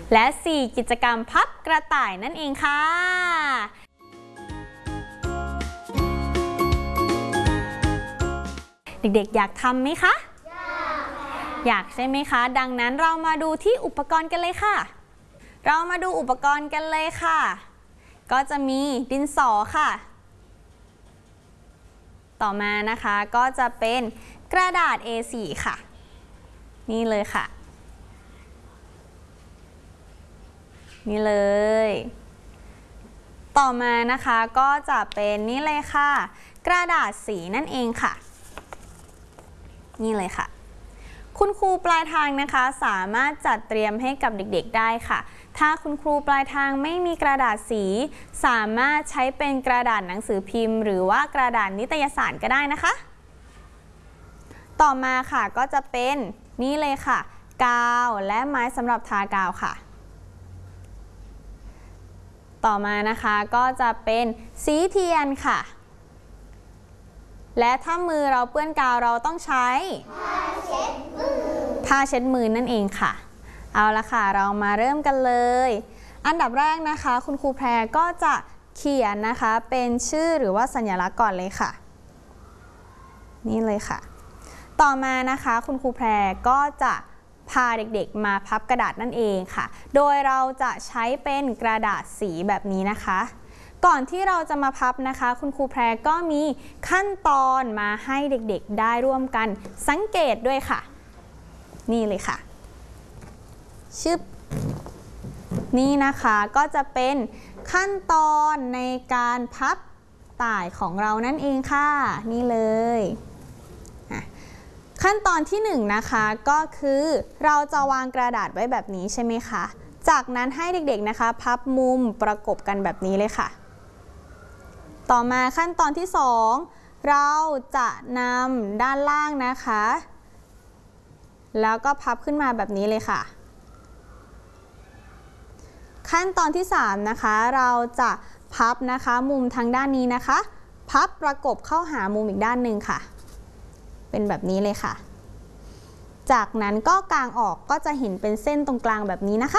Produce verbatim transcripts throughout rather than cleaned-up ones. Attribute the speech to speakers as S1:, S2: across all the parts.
S1: และ สี่ กิจกรรมพับกระต่ายนั่นเองค่ะเด็กๆอยากทำไหมคะอยากอยากใช่ไหมคะดังนั้นเรามาดูที่อุปกรณ์กันเลยค่ะเรามาดูอุปกรณ์กันเลยค่ะก็จะมีดินสอค่ะต่อมานะคะก็จะเป็นกระดาษ เอ โฟร์ ค่ะนี่เลยค่ะนี่เลยต่อมานะคะก็จะเป็นนี่เลยค่ะกระดาษสีนั่นเองค่ะนี่เลยค่ะคุณครูปลายทางนะคะสามารถจัดเตรียมให้กับเด็กๆได้ค่ะถ้าคุณครูปลายทางไม่มีกระดาษสีสามารถใช้เป็นกระดาษหนังสือพิมพ์หรือว่ากระดาษนิตยสารก็ได้นะคะต่อมาค่ะก็จะเป็นนี่เลยค่ะกาวและไม้สำหรับทากาวค่ะต่อมานะคะก็จะเป็นสีเทียนค่ะและถ้ามือเราเปื้อนกาวเราต้องใช้ผ้าเช็ดมือผ้าเช็ดมือนั่นเองค่ะเอาละค่ะเรามาเริ่มกันเลยอันดับแรกนะคะคุณครูแพรก็จะเขียนนะคะเป็นชื่อหรือว่าสัญลักษณ์ก่อนเลยค่ะนี่เลยค่ะต่อมานะคะคุณครูแพรก็จะพาเด็กๆมาพับกระดาษนั่นเองค่ะโดยเราจะใช้เป็นกระดาษสีแบบนี้นะคะก่อนที่เราจะมาพับนะคะคุณครูแพรก็มีขั้นตอนมาให้เด็กๆได้ร่วมกันสังเกตด้วยค่ะนี่เลยค่ะชึบนี่นะคะก็จะเป็นขั้นตอนในการพับต่ายของเรานั่นเองค่ะนี่เลยขั้นตอนที่หนึ่งนะคะก็คือเราจะวางกระดาษไว้แบบนี้ใช่ไหมคะจากนั้นให้เด็กๆนะคะพับมุมประกบกันแบบนี้เลยค่ะต่อมาขั้นตอนที่สองเราจะนำด้านล่างนะคะแล้วก็พับขึ้นมาแบบนี้เลยค่ะขั้นตอนที่สามนะคะเราจะพับนะคะมุมทางด้านนี้นะคะพับประกบเข้าหามุมอีกด้านหนึ่งค่ะเป็นแบบนี้เลยค่ะจากนั้นก็กางออกก็จะเห็นเป็นเส้นตรงกลางแบบนี้นะคะ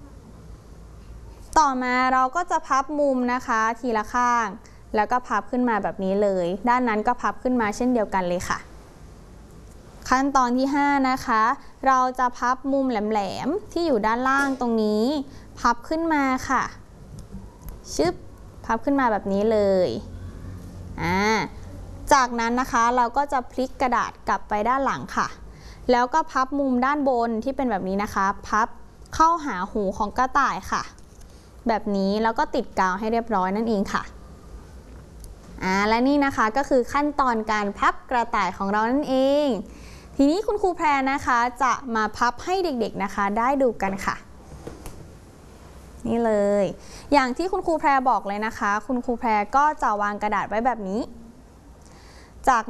S1: ต่อมาเราก็จะพับมุมนะคะทีละข้างแล้วก็พับขึ้นมาแบบนี้เลยด้านนั้นก็พับขึ้นมาเช่นเดียวกันเลยค่ะขั้นตอนที่ห้านะคะเราจะพับมุมแหลมๆที่อยู่ด้านล่างตรงนี้พับขึ้นมาค่ะชึบพับขึ้นมาแบบนี้เลยอ่าจากนั้นนะคะเราก็จะพลิกกระดาษกลับไปด้านหลังค่ะแล้วก็พับมุมด้านบนที่เป็นแบบนี้นะคะพับเข้าหาหูของกระต่ายค่ะแบบนี้แล้วก็ติดกาวให้เรียบร้อยนั่นเองค่ะอ่าและนี่นะคะก็คือขั้นตอนการพับกระต่ายของเรานั่นเองทีนี้คุณครูแพรนะคะจะมาพับให้เด็กๆนะคะได้ดูกันค่ะนี่เลยอย่างที่คุณครูแพรบอกเลยนะคะคุณครูแพรก็จะวางกระดาษไว้แบบนี้